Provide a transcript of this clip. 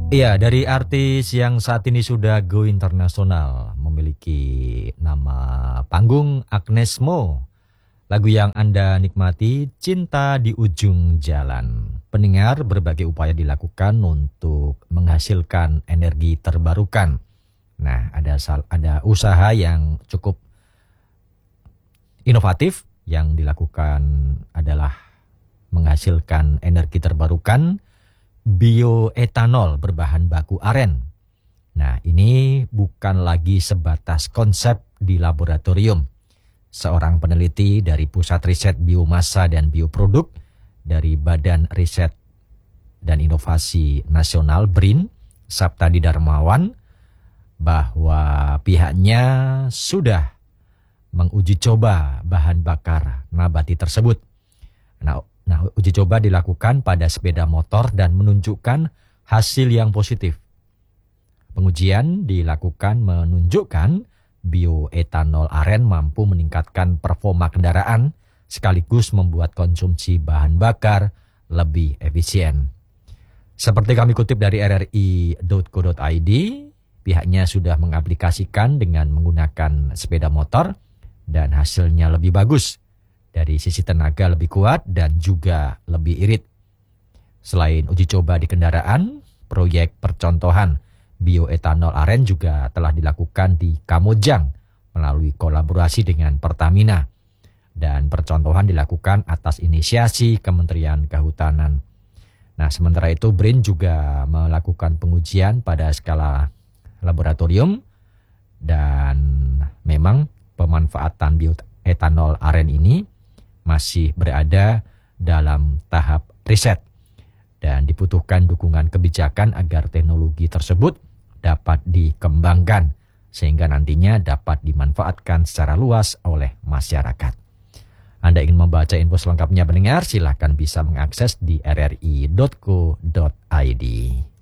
Iya, dari artis yang saat ini sudah go internasional, memiliki nama panggung Agnes Mo. Lagu yang Anda nikmati, Cinta di Ujung Jalan. Pendengar, berbagai upaya dilakukan untuk menghasilkan energi terbarukan. Nah, ada usaha yang cukup inovatif yang dilakukan adalah menghasilkan energi terbarukan bioetanol berbahan baku aren. Nah, ini bukan lagi sebatas konsep di laboratorium. Seorang peneliti dari Pusat Riset Biomasa dan Bioproduk dari Badan Riset dan Inovasi Nasional BRIN, Saptadi Darmawan, bahwa pihaknya sudah menguji coba bahan bakar nabati tersebut. Nah, uji coba dilakukan pada sepeda motor dan menunjukkan hasil yang positif. Pengujian dilakukan menunjukkan bioetanol aren mampu meningkatkan performa kendaraan sekaligus membuat konsumsi bahan bakar lebih efisien. Seperti kami kutip dari rri.co.id, pihaknya sudah mengaplikasikan dengan menggunakan sepeda motor dan hasilnya lebih bagus. Dari sisi tenaga lebih kuat dan juga lebih irit. Selain uji coba di kendaraan, proyek percontohan bioetanol aren juga telah dilakukan di Kamojang melalui kolaborasi dengan Pertamina. Dan percontohan dilakukan atas inisiasi Kementerian Kehutanan. Nah, sementara itu BRIN juga melakukan pengujian pada skala laboratorium dan memang pemanfaatan bioetanol aren ini masih berada dalam tahap riset dan dibutuhkan dukungan kebijakan agar teknologi tersebut dapat dikembangkan sehingga nantinya dapat dimanfaatkan secara luas oleh masyarakat. Anda ingin membaca info selengkapnya pendengar, silakan bisa mengakses di rri.co.id.